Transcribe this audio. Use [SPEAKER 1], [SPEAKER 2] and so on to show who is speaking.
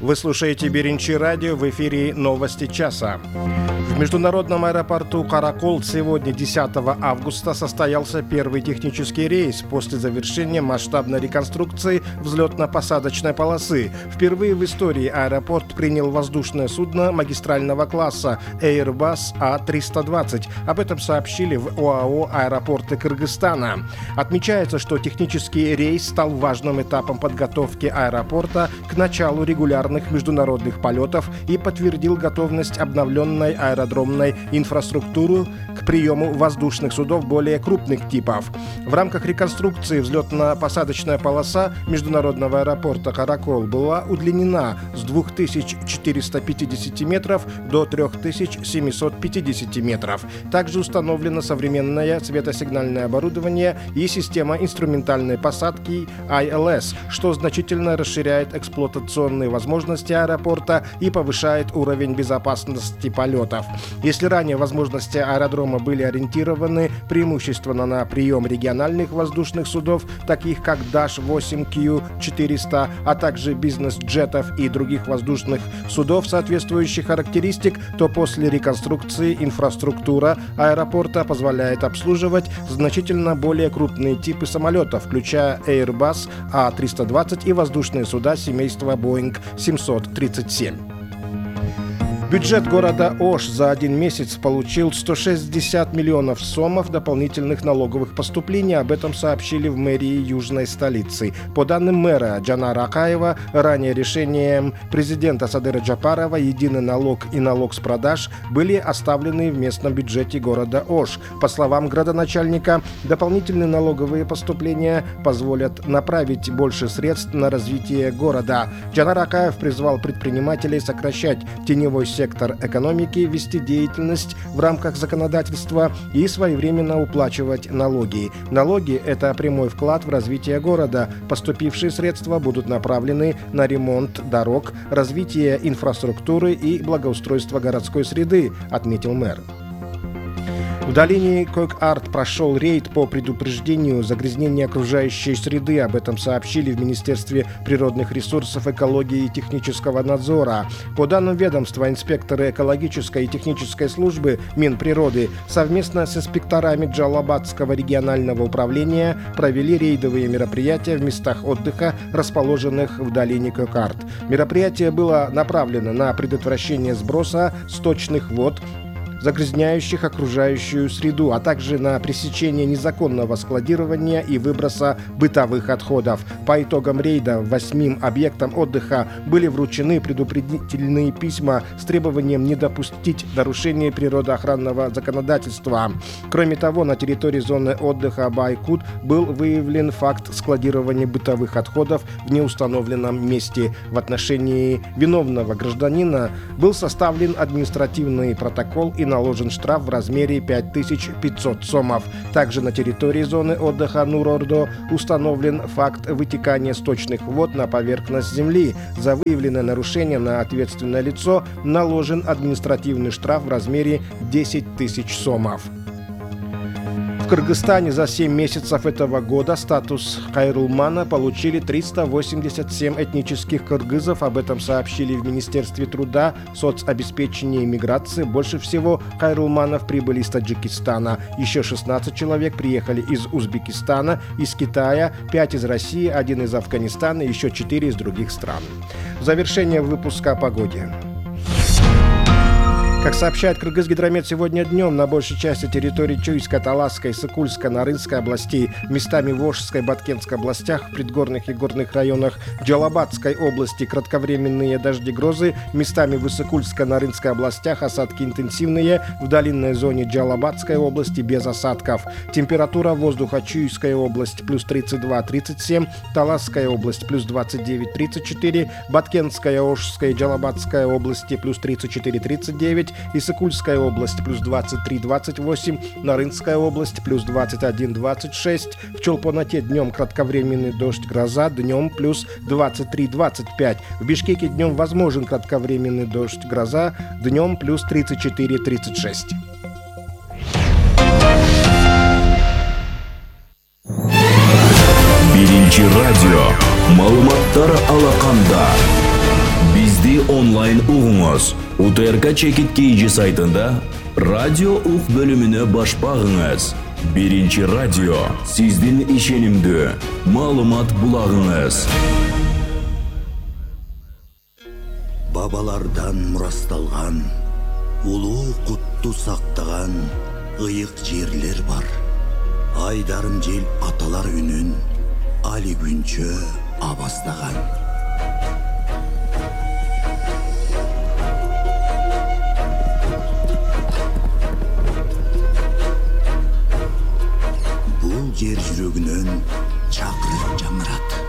[SPEAKER 1] Вы слушаете Беренчи радио, в эфире новости часа. В международном аэропорту Каракол сегодня, 10 августа, состоялся первый технический рейс после завершения масштабной реконструкции взлетно-посадочной полосы. Впервые в истории аэропорт принял воздушное судно магистрального класса Airbus A320. Об этом сообщили в ОАО «Аэропорты Кыргызстана». Отмечается, что технический рейс стал важным этапом подготовки аэропорта к началу регулярных международных полетов и подтвердил готовность обновленной аэродромной инфраструктуры к приему воздушных судов более крупных типов. В рамках реконструкции взлетно-посадочная полоса международного аэропорта Каракол была удлинена с 2450 метров до 3750 метров. Также установлено современное светосигнальное оборудование и система инструментальной посадки ILS, что значительно расширяет эксплуатационные возможности аэропорта и повышает уровень безопасности полетов. Если ранее возможности аэродрома были ориентированы преимущественно на прием региональных воздушных судов, таких как Dash-8Q400, а также бизнес-джетов и других воздушных судов соответствующих характеристик, то после реконструкции инфраструктура аэропорта позволяет обслуживать значительно более крупные типы самолетов, включая Airbus A320 и воздушные суда семейства Boeing 737. Бюджет города Ош за один месяц получил 160 миллионов сомов дополнительных налоговых поступлений. Об этом сообщили в мэрии южной столицы. По данным мэра Джанара Акаева, ранее решением президента Садыра Джапарова единый налог и налог с продаж были оставлены в местном бюджете города Ош. По словам градоначальника, дополнительные налоговые поступления позволят направить больше средств на развитие города. Джанар Акаев призвал предпринимателей сокращать теневой сектор экономики, вести деятельность в рамках законодательства и своевременно уплачивать налоги. Налоги – это прямой вклад в развитие города. Поступившие средства будут направлены на ремонт дорог, развитие инфраструктуры и благоустройство городской среды, отметил мэр. В долине Койк-Арт прошел рейд по предупреждению загрязнения окружающей среды. Об этом сообщили в Министерстве природных ресурсов, экологии и технического надзора. По данным ведомства, инспекторы экологической и технической службы Минприроды совместно с инспекторами Джалабадского регионального управления провели рейдовые мероприятия в местах отдыха, расположенных в долине Койк-Арт. Мероприятие было направлено на предотвращение сброса сточных вод, загрязняющих окружающую среду, а также на пресечение незаконного складирования и выброса бытовых отходов. По итогам рейда 8 объектам отдыха были вручены предупредительные письма с требованием не допустить нарушения природоохранного законодательства. Кроме того, на территории зоны отдыха Байкут был выявлен факт складирования бытовых отходов в неустановленном месте. В отношении виновного гражданина был составлен административный протокол и наложен штраф в размере 5500 сомов. Также на территории зоны отдыха Нур-Ордо установлен факт вытекания сточных вод на поверхность земли. За выявленное нарушение на ответственное лицо наложен административный штраф в размере 10 тысяч сомов. В Кыргызстане за 7 месяцев этого года статус хайрулмана получили 387 этнических кыргызов. Об этом сообщили в Министерстве труда, соцобеспечения и миграции. Больше всего хайрулманов прибыли из Таджикистана. Еще 16 человек приехали из Узбекистана, из Китая, 5 из России, 1 из Афганистана и еще 4 из других стран. В завершение выпуска о погоде. Как сообщает Кыргызгидромет, сегодня днем на большей части территории Чуйской, Таласской, Сыкульской, Нарынской областей, местами в Ошской, Баткенской областях, в предгорных и горных районах Джалабадской области кратковременные дожди, грозы, местами в Исыкульской, Нарынской областях осадки интенсивные, в долинной зоне Джалабадской области без осадков. Температура воздуха: Чуйская область плюс 32-37, Таласская область плюс 29-34, Баткенская, Ошская и Джалабадская области плюс 34-39, Исыкульская область плюс 23-28, Нарынская область плюс 21-26, в Чолпоноте днем кратковременный дождь, гроза, днем плюс 23-25, в Бишкеке днем возможен кратковременный дождь, гроза, днем плюс 34-36.
[SPEAKER 2] Беренчи радио Малыматтар алаканда. Bizde Бізді онлайн ұғыңыз. УТРК Чекит KG сайтында радио ұқ бөліміні башпағыңыз. Бірінші радио, сіздің ишенімді, малымат бұлағыңыз.
[SPEAKER 3] Бабалардан мұрасталған, ұлы құтты сақтаған ұйық жерлер бар. Айдарым жел аталар үнін, али күнчө абастаған.